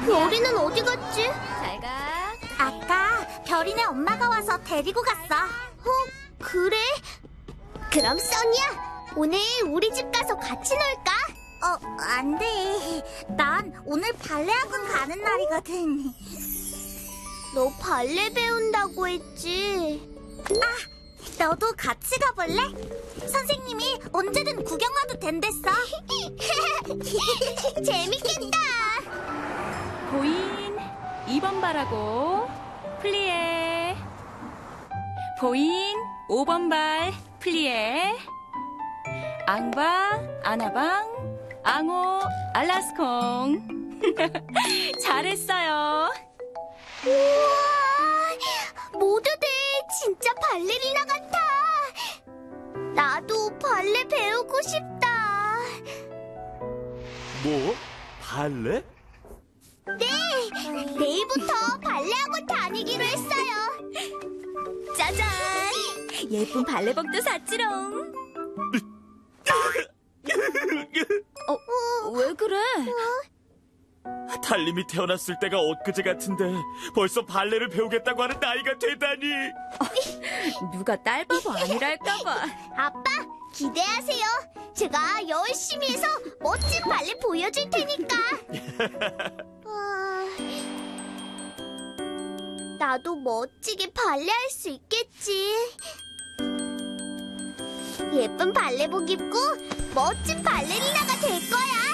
별이는 어디 갔지? 잘 가. 아까 별이네 엄마가 와서 데리고 갔어. 그래? 그럼 써니야, 오늘 우리 집 가서 같이 놀까? 안 돼. 난 오늘 발레 학원 가는 날이거든. 너 발레 배운다고 했지? 너도 같이 가볼래? 선생님이 언제든 구경 와도 된댔어. 재밌겠다. 보인 2번 발하고 플리에. 보인 5번 발 플리에. 앙방 아나방 앙호 알라스콩. 잘했어요. 우와, 모두들 진짜 발레리나 같아. 나도 발레 배우고 싶다. 뭐? 발레? 네, 내일부터 발레 학원 다니기로 했어요. 짜잔! 예쁜 발레복도 샀지롱. 왜 그래? 달님이 태어났을 때가 엊그제 같은데 벌써 발레를 배우겠다고 하는 나이가 되다니. 누가 딸 바보 아니랄까봐. 아빠, 기대하세요. 제가 열심히 해서 멋진 발레 보여줄 테니까. 나도 멋지게 발레 할 수 있겠지. 예쁜 발레복 입고 멋진 발레리나가 될 거야.